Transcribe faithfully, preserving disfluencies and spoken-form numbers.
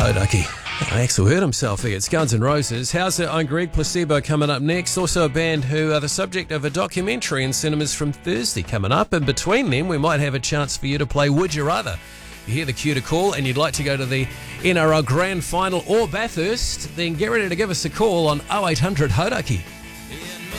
Hodaki. Axel hurt himself here. It's Guns N' Roses. How's it? I'm Greg. Placebo coming up next. Also a band who are the subject of a documentary in cinemas from Thursday coming up. And between them, we might have a chance for you to play Would You Rather. You hear the cue to call and you'd like to go to the N R L Grand Final or Bathurst, then get ready to give us a call on oh eight hundred Hodaki.